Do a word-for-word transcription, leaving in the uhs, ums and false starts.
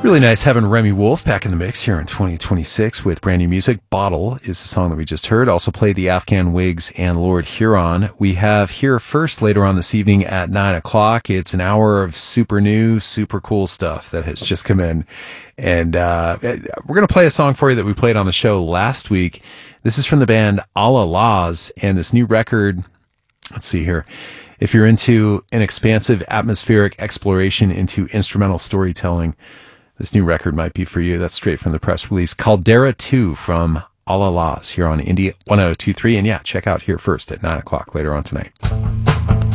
Really nice having Remy Wolf back in the mix here in twenty twenty-six with brand new music. Bottle is the song that we just heard. Also played the Afghan Wigs and Lord Huron. We have Here First later on this evening at nine o'clock. It's an hour of super new, super cool stuff that has just come in. And uh, we're going to play a song for you that we played on the show last week. This is from the band Allah Laws and this new record. Let's see here. If you're into an expansive atmospheric exploration into instrumental storytelling, this new record might be for you. That's straight from the press release. Caldera two from Allah Laws here on Indie one oh two three. And yeah, check out Here First at nine o'clock later on tonight.